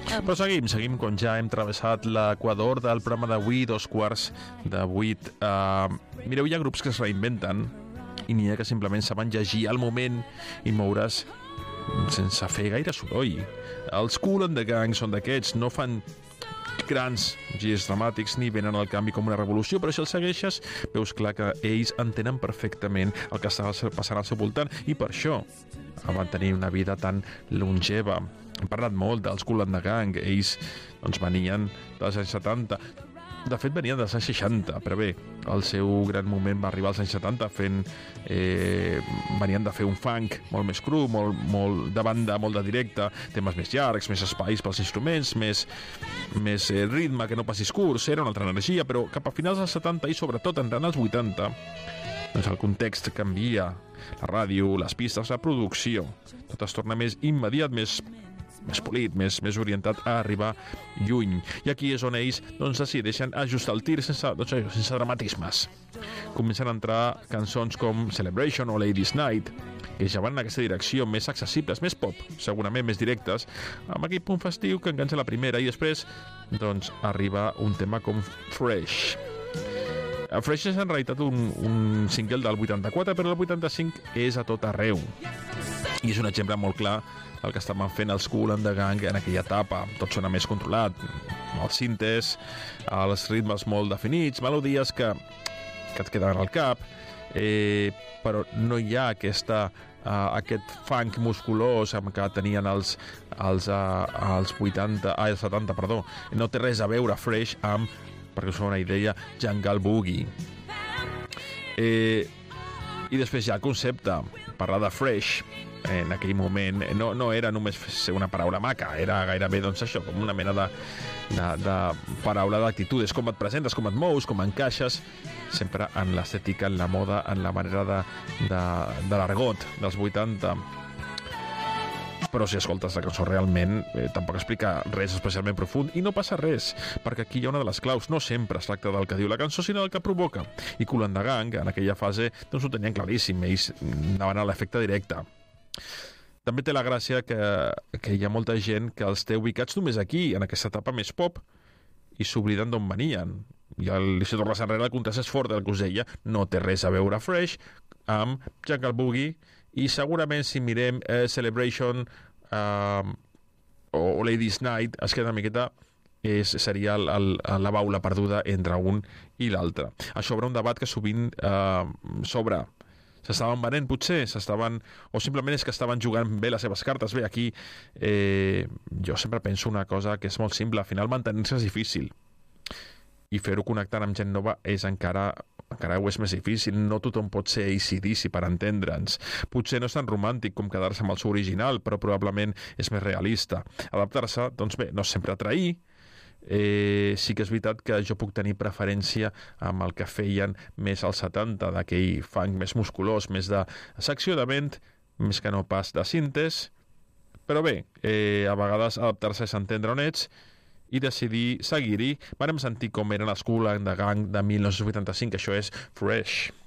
Però seguim, quan ja hem travessat l'equador del programa d'avui, 7:15. Mireu, hi ha grups que es reinventen i n'hi ha que simplement saben llegir al moment i moure's sense fer gaire soroll. Els Kool and the Gang són d'aquests, no fan grans girs dramàtics ni venen al canvi com una revolució, però si els segueixes veus clar que ells entenen perfectament el que està passant al seu voltant i per això van tenir una vida tan longeva. Hem parlat molt dels Kool and the Gang, ells doncs, venien dels anys 70, de fet venien dels anys 60, però bé, el seu gran moment va arribar als anys 70 venien de fer un funk molt més cru, molt de banda, molt de directe, temes més llargs, més espais pels instruments, més ritme, que no passis curs, era una altra energia, però cap a finals dels 70 i sobretot entrant als 80 doncs el context canvia, la ràdio, les pistes, la producció, tot es torna més immediat, més polit, més orientat a arribar lluny. I aquí és on ells doncs, decideixen ajustar el tir sense dramatismes. Comencen a entrar cançons com Celebration o Ladies Night, que ja van en aquesta direcció, més accessibles, més pop, segurament més directes, amb aquell punt festiu que enganxa la primera, i després doncs, arriba un tema com Fresh. Fresh és en realitat un single del 84, però el 85 és a tot arreu. I és un exemple molt clar el que estaven fent els Kool and the Gang en aquella etapa. Tot sona més controlat, els sintes, els ritmes molt definits, melodies que et queden al cap, però no hi ha aquest funk musculós que tenien els 70, perdó. No té res a veure Fresh amb, perquè us fa una idea, Jungle Boogie. I després hi ha el concepte, parlar de Fresh en aquell moment no era només ser una paraula maca, era gairebé doncs això, com una mena de paraula d'actitud, és com et presentes, com et mous, com encaixes, sempre en l'estètica, en la moda, en la manera de l'argot dels 80. Però si escoltes la cançó realment tampoc explica res especialment profund i no passa res, perquè aquí hi ha una de les claus, no sempre es tracta del que diu la cançó sinó del que provoca, i Kool and the Gang en aquella fase doncs ho tenien claríssim, ells anaven a l'efecte directe. També té la gràcia que hi ha molta gent que els té ubicats només aquí, en aquesta etapa més pop, i s'obliden d'on venien. I si tornes enrere el contrast és fort del que us deia, no té res a veure Fresh amb Jungle Boogie, i segurament si mirem Celebration o Ladies Night es queda una miqueta, seria la baula perduda entre un i l'altre. Això obre un debat que sovint s'obre. S'estaven venent potser, o simplement és que estaven jugant bé les seves cartes. Bé, aquí jo sempre penso una cosa que és molt simple, al final mantenir-se és difícil i fer-ho connectant amb gent nova és encara ho és més difícil. No tothom pot ser AC/DC per entendre'ns. Potser no és tan romàntic com quedar-se amb el seu original, però probablement és més realista. Adaptar-se, doncs bé, no és sempre atrair. Sí que és veritat que jo puc tenir preferència amb el que feien més als 70, d'aquell funk més musculós, més de secció de vent, més que no pas de sintes, però bé, a vegades adaptar-se és entendre on ets i decidir seguir-hi. Vam sentir com eren els Kool and the Gang de 1985, això és Fresh.